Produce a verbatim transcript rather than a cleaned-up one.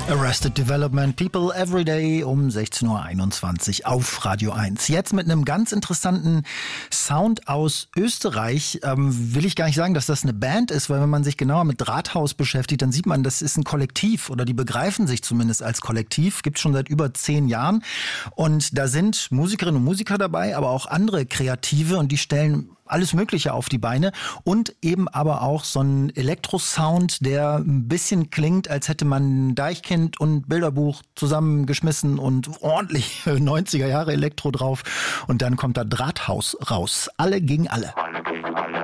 Arrested Development, People Every Day um sechzehn Uhr einundzwanzig auf Radio eins. Jetzt mit einem ganz interessanten Sound aus Österreich. Ähm, will ich gar nicht sagen, dass das eine Band ist, weil wenn man sich genauer mit Drahthaus beschäftigt, dann sieht man, das ist ein Kollektiv oder die begreifen sich zumindest als Kollektiv. Gibt es schon seit über zehn Jahren. Und da sind Musikerinnen und Musiker dabei, aber auch andere Kreative und die stellen alles Mögliche auf die Beine und eben aber auch so ein Elektrosound, der ein bisschen klingt, als hätte man Deichkind und Bilderbuch zusammengeschmissen und ordentlich neunziger Jahre Elektro drauf und dann kommt da Drahthaus raus. Alle gegen alle. Alle gegen alle.